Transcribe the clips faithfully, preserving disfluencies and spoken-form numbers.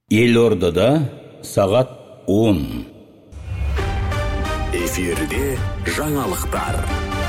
Елордада сағат он. Эфирде жаңалықтар.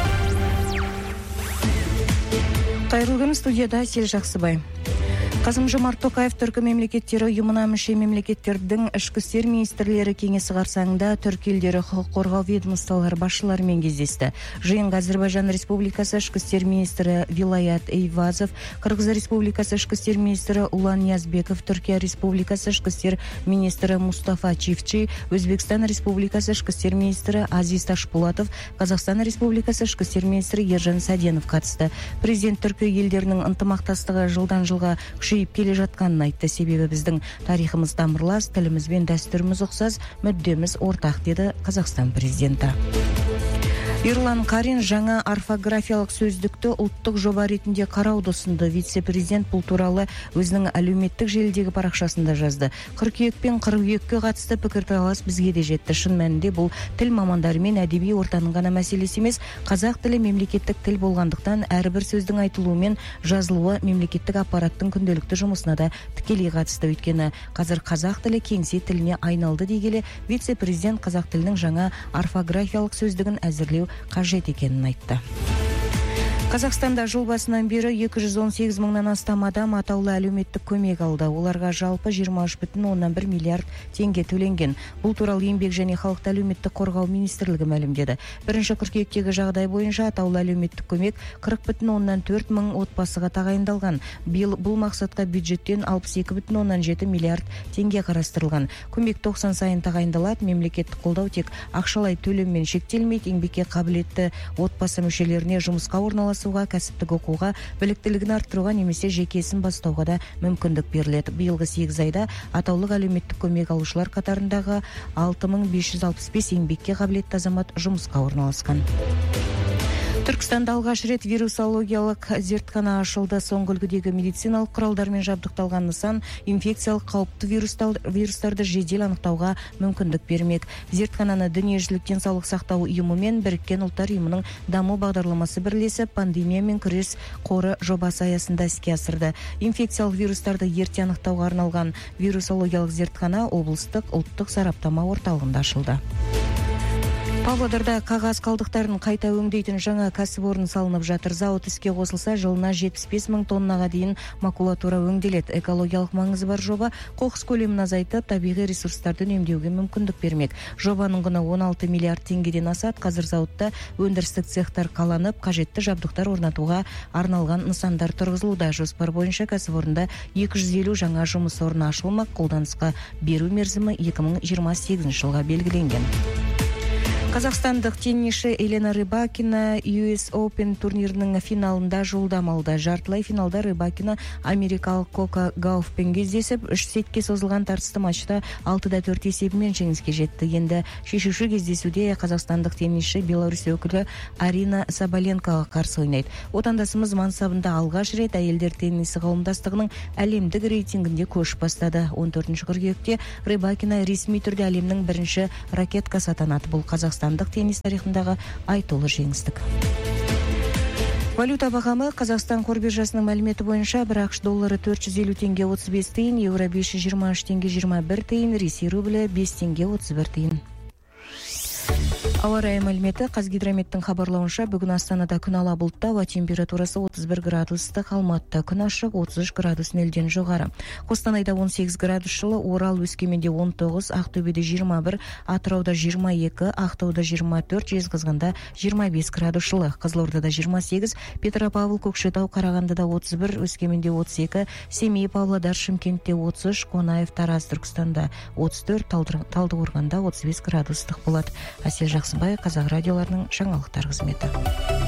Қайырлы күн, студияда Сел Жақсыбай. Қасым-Жомарт Тоқаев түркі мемлекеттері ұйымына мүше мемлекеттердің ішкі істер министрлері кеңесі қарсаңында түркі елдері құқық қорғау ведомстволары басшыларымен кездесті. Жиынға Әзербайжан Республикасы ішкі істер министрі Вилаят Эйвазов, Қырғыз Республикасы ішкі істер министрі Улан Язбеков, Түркия Республикасы ішкі істер министрі Мустафа Чифчи, Өзбекстан Республикасы ішкі істер министрі Азиз Ташпулатов, Қазақстан Республикасы ішкі істер министрі Ержан Саденов қатысты. Президент түркі елдерінің ынтымақтастығы жылдан жылға күшейіп келе жатқанын айтты. Себебі біздің тарихымыз тамырлас, тіліміз бен дәстүріміз ұқсас, мүддеміз ортақ, деді Қазақстан президенті. Ирлан Карин жаңа орфографиялық сөздікті ұлттық жоба ретінде қарауды ұсынды. Вице-президент бұл туралы өзінің әлеуметтік желідегі парақшасында жазды. Қыркүйек пен қыркүйекке қатысты пікірталас бізге де жетті. Шын мәнінде бұл тіл мамандары мен әдеби ортаның ғана мәселесі емес, қазақ тілі мемлекеттік тіл болғандықтан әрбір сөздің айтылуы мен жазылуы мемлекеттік аппараттың күнделікті жұмысына да тікелей қатысты. Өйткені қазір қазақ тілі кеңсе тіліне айналды дегеле вице-президент қазақ тілінің жаңа орфографиялық сөздігін әзірлеу қажет екенін айтты. Қазақстанда жыл басынан бері екі жүз он сегіз мыңнан астам адам атаулы әлеуметтік көмек алды. Оларға жалпы жиырма үш бүтін оннан бір миллиард теңге төленген. Бұл туралы еңбек және халықты әлеуметтік қорғау министрлігі мәлімдеді. Бірінші қыркүйектегі жағдай бойынша атаулы әлеуметтік көмек қырық бүтін оннан төрт мың отбасыға тағайындалған. Биыл бұл мақсатқа бюджеттен алпыс екі бүтін оннан жеті миллиард теңге қарастырылған. Көмек тоқсан сайын тағайындалады. Мемлекеттік қолдау тек ақшалай төлеммен шектелмейді. Еңбекке қабілетті отбасы мүшелеріне жұмысқа орналасуға, кәсіптік оқуға, біліктілігін арттыруға немесе жеке ісін бастауға да мүмкіндік беріледі. Биылғы сегіз айда атаулы әлеуметтік көмек алушылар қатарындағы алты мың бес жүз алпыс бес еңбекке қабілетті азамат жұмысқа орналасқан. Түркістанда алғаш рет вирусологиялық зертхана ашылды. Соңғы үлгідегі медициналық құралдармен жабдықталған нысан инфекциялық қауіпті вирустарды жедел анықтауға мүмкіндік бермек. Зертхананы дүниежүзілік денсаулық сақтау ұйымы мен Біріккен ұлттар ұйымының даму бағдарламасы бірлесіп пандемиямен күрес қоры жобасы аясында іске асырды. Инфекциялық вирустарды ерте анықтауға арналған вирусологиялық зертхана облыстық ұлттық сараптама орталығында ашылды. Павлодарда қағаз қалдықтарын қайта өңдейтін жаңа кәсіпорын салынып жатыр. Зауыт іске қосылса, жылына жетпіс бес мың тоннаға дейін макулатура өңделеді. Экологиялық маңызы бар жоба қоқыс көлемін азайтып, табиғи ресурстарды үнемдеуге мүмкіндік бермек. Жобаның құны он алты миллиард теңгеден асады. Қазір зауытта өндірістік цехтар қаланып, қажетті жабдықтар орнатуға арналған нысандар тұрғызылуда. Жоспар бойынша кәсіпорында екі жүз елу жаңа жұмыс орны ашылмақ. Қолданысқа беру мерзімі екі мың жиырма сегізінші жылға белгіленген. Қазақстандық теннисші Елена Рыбакина ю эс Open турнирінің финалында жолдама алды. Жартылай финалда Рыбакина америкалық Кока Гауфпен кездесіп, үш сетке созылған тартысты матчта алты да төрт есебімен жеңіске жетті. Енді шешуші кездесуде қазақстандық теннисші Беларусь өкілі Арина Сабаленкаға қарсы ойнайды. Отандасымыз мансабында алғаш рет әйелдер теннисі қауымдастығының әлемдік рейтингінде көш бастады. он төртінші қыркүйекте Рыбакина ресми түрде әлемнің бірінші ракеткасы атанады. Бұл Қазақстан Қазақстандық теннис тарихындағы айтулы жеңістік. Валюта бағамы Қазақстан қор биржасының мәліметі бойынша бір ақш доллары төрт жүз елу теңге отыз бес тиын, еуро бес жүз жиырма үш теңге жиырма бір тиын, ресей рублі бес теңге отыз бір тиын. Ауа райы мәліметі. Қазгидрометтің хабарлауынша бүгін Астанада күн ала бұлтты, ауа температурасы отыз бір градус ыстық, Алматыда күн ашық, отыз үш градус нөлден жоғары. Қостанайда он сегіз градус жылы, Орал, Өскеменде он тоғыз, Ақтөбеде жиырма бір, Атырауда жиырма екі, Ақтауда жиырма төрт, Жезқазғанда жиырма бес градус жылы, Қызылордада жиырма сегіз, Петропавл, Көкшетау, Қарағандыда отыз бір, Өскеменде отыз екі, Семей, Павлодар, Шымкентте отыз үш, Қонаев, Тараз, Түркістанда отыз төрт, Талдықорғанда отыз бес градус ыстық болады. Әсел Жақсыбай, Қазақ радиоларының жаңалықтар қызметі.